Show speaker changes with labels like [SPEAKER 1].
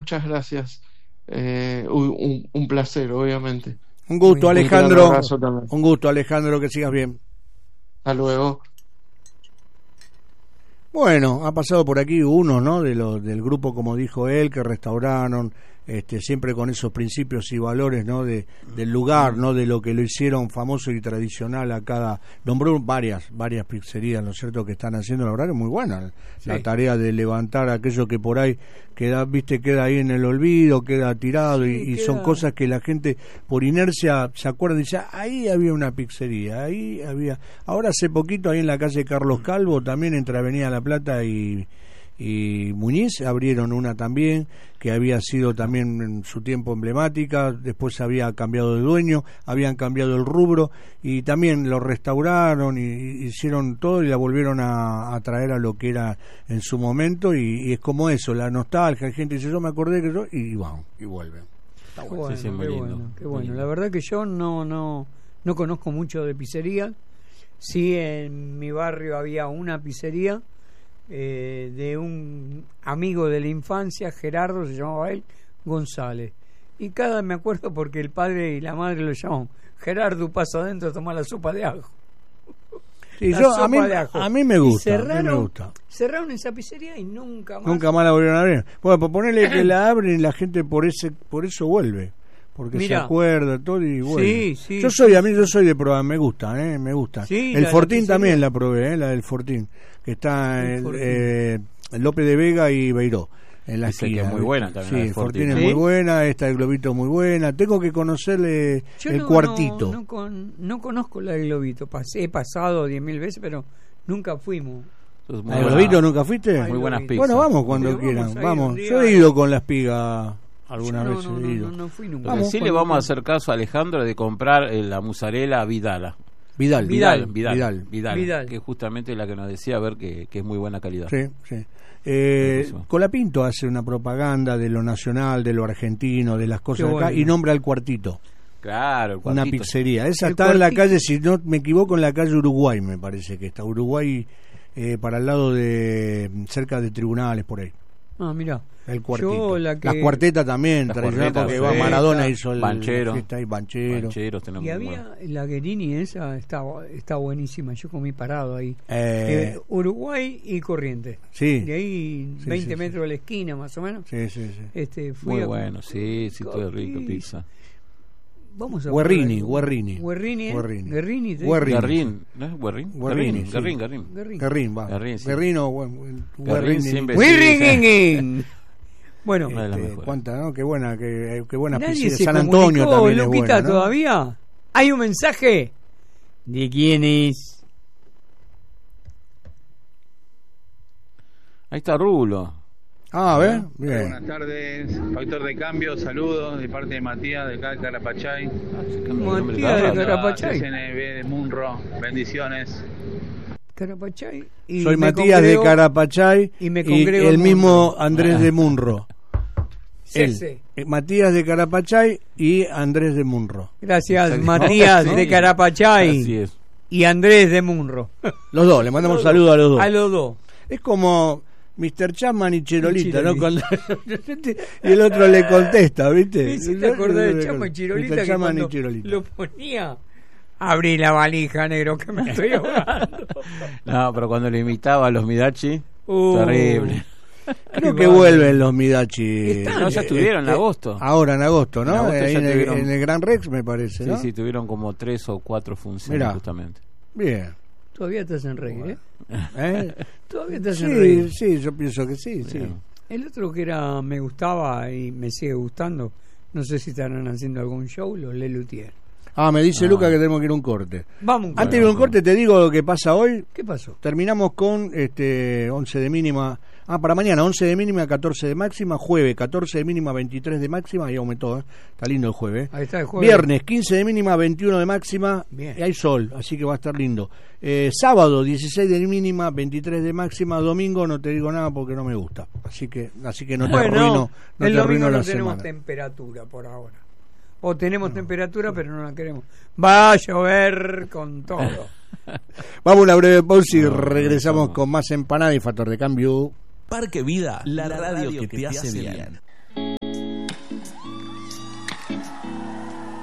[SPEAKER 1] muchas gracias. Un placer, obviamente.
[SPEAKER 2] Un gusto, Alejandro.
[SPEAKER 1] Un
[SPEAKER 2] Un gusto, Alejandro, que sigas bien.
[SPEAKER 1] Hasta luego.
[SPEAKER 2] Bueno, ha pasado por aquí uno, ¿no? Del grupo, como dijo él, que restauraron, siempre con esos principios y valores, ¿no? Del lugar, ¿no? De lo que lo hicieron famoso y tradicional a cada. Nombró varias pizzerías, ¿no es cierto?, que están haciendo. La verdad que es muy buena la tarea de levantar aquello que por ahí queda ahí en el olvido, queda tirado, y son cosas que la gente por inercia se acuerda y dice, ahí había una pizzería, ahí había. Ahora hace poquito ahí en la calle Carlos Calvo, también entre Avenida La Plata y Muñiz, abrieron una también que había sido también en su tiempo emblemática, después había cambiado de dueño, habían cambiado el rubro y también lo restauraron y hicieron todo y la volvieron a traer a lo que era en su momento, y es como eso, la nostalgia. Hay gente que dice, yo me acordé que yo, y van y vuelven.
[SPEAKER 3] Está bueno, sí, muy lindo. Qué bueno. La verdad que yo no conozco mucho de pizzería. Sí, en mi barrio había una pizzería de un amigo de la infancia, Gerardo, se llamaba él, González. Y me acuerdo porque el padre y la madre lo llamaban, Gerardo, pasa adentro a tomar la sopa de ajo.
[SPEAKER 2] Sí, a mí me gusta.
[SPEAKER 3] Cerraron esa pizzería y nunca
[SPEAKER 2] más la volvieron a abrir. Bueno, pues ponerle que la abren y la gente por eso vuelve. Porque se acuerda todo y vuelve. Sí, yo soy de probar, me gusta. Sí, el Fortín también la probé, la del Fortín, que está en López de Vega y Beiró, en la esquina.
[SPEAKER 4] Que es muy buena también.
[SPEAKER 2] Sí, el Fortín es muy buena, esta del Globito es muy buena. Tengo que conocerle el Cuartito.
[SPEAKER 3] No conozco la del Globito, he pasado 10.000 veces, pero nunca fuimos.
[SPEAKER 2] ¿El Globito nunca fuiste?
[SPEAKER 4] Muy buenas pizzas.
[SPEAKER 2] Bueno, vamos cuando quieran, vamos. Yo he ido con la espiga alguna vez.
[SPEAKER 3] No fui nunca.
[SPEAKER 4] Lo que sí le vamos a hacer caso a Alejandro de comprar la mozzarella Vidal, que es justamente la que nos decía, a ver que es muy buena calidad.
[SPEAKER 2] Sí. Colapinto hace una propaganda de lo nacional, de lo argentino, de las cosas de acá, y nombra el Cuartito.
[SPEAKER 4] Claro, el Cuartito.
[SPEAKER 2] Una pizzería. Esa está en la calle, si no me equivoco, en la calle Uruguay, me parece que está. Uruguay, para el lado cerca de Tribunales, por ahí.
[SPEAKER 3] Ah, mira.
[SPEAKER 2] El Cuartito. Las cuartetas también, porque Maradona hizo el
[SPEAKER 4] Banchero.
[SPEAKER 2] Bancheros
[SPEAKER 4] tenemos.
[SPEAKER 3] Y había la Guerini, esa está buenísima. Yo comí parado ahí. Uruguay y Corrientes.
[SPEAKER 2] Sí.
[SPEAKER 3] De ahí 20 metros de la esquina, más o menos.
[SPEAKER 2] Sí.
[SPEAKER 4] Muy bueno, sí, todo rico, pizza.
[SPEAKER 3] Vamos a
[SPEAKER 2] Guerrini.
[SPEAKER 3] Guerrini, ¿no es Guerrín?
[SPEAKER 2] Guerrín, va.
[SPEAKER 3] Guerrín. Bueno,
[SPEAKER 2] qué buena
[SPEAKER 3] nadie
[SPEAKER 2] pizzería.
[SPEAKER 3] se
[SPEAKER 2] San Antonio también
[SPEAKER 3] Lupita,
[SPEAKER 2] es buena, ¿no?
[SPEAKER 3] ¿Todavía hay un mensaje? ¿De quién es?
[SPEAKER 4] Ahí está Rulo.
[SPEAKER 2] A ver, bien.
[SPEAKER 5] Buenas tardes, Factor de Cambio, saludos de parte de Matías de Carapachay.
[SPEAKER 3] Matías de Carapachay.
[SPEAKER 5] CNB de Munro, bendiciones.
[SPEAKER 3] Carapachay.
[SPEAKER 2] Soy Matías de Carapachay y el mismo Andrés de Munro. Matías de Carapachay y Andrés de Munro.
[SPEAKER 3] Gracias, Matías de Carapachay.
[SPEAKER 4] Así es.
[SPEAKER 3] Y Andrés de Munro.
[SPEAKER 2] Los dos, le mandamos saludos a los dos.
[SPEAKER 3] A los dos.
[SPEAKER 2] Es como Mr. Chapman y Chirolita, ¿no? Y el otro le contesta, ¿viste?
[SPEAKER 3] ¿Sí te acordás de Chapman y Chirolita?
[SPEAKER 2] Mr.
[SPEAKER 3] Que
[SPEAKER 2] Chapman
[SPEAKER 3] cuando
[SPEAKER 2] y Chirolita
[SPEAKER 3] lo ponía, abrí la valija, negro, que me estoy ahogando.
[SPEAKER 4] No, pero cuando le imitaba a los Midachi, terrible.
[SPEAKER 2] Creo que vuelven los Midachi.
[SPEAKER 4] No, ya estuvieron en agosto.
[SPEAKER 2] Ahora en agosto, ¿no?
[SPEAKER 4] En agosto
[SPEAKER 2] en el Gran Rex, me parece, ¿no?
[SPEAKER 4] Sí, tuvieron como 3 o 4 funciones. Mirá, justamente.
[SPEAKER 2] Bien.
[SPEAKER 3] Todavía te hacen reír, ¿eh? Todavía te hacen reír.
[SPEAKER 2] Sí, yo pienso que sí.
[SPEAKER 3] El otro que me gustaba y me sigue gustando, no sé si estarán haciendo algún show, los Lelutier.
[SPEAKER 2] Me dice Luca que tenemos que ir a un corte.
[SPEAKER 3] Vamos.
[SPEAKER 2] Antes de ir a un corte te digo lo que pasa hoy.
[SPEAKER 3] ¿Qué pasó?
[SPEAKER 2] Terminamos con 11 de mínima. Para mañana 11 de mínima, 14 de máxima. Jueves 14 de mínima, 23 de máxima. Ahí aumentó, Está lindo el jueves.
[SPEAKER 3] Ahí está el jueves.
[SPEAKER 2] Viernes 15 de mínima, 21 de máxima.
[SPEAKER 3] Bien.
[SPEAKER 2] Y hay sol, así que va a estar lindo. Sábado 16 de mínima, 23 de máxima. Domingo no te digo nada porque no me gusta. Así que no te arruino.
[SPEAKER 3] El domingo no tenemos temperatura por ahora. O tenemos temperatura, pero no la queremos. Va a llover con todo.
[SPEAKER 2] Vamos a una breve pausa y regresamos con más empanada y Factor de Cambio.
[SPEAKER 6] Parque Vida, la radio que te hace bien.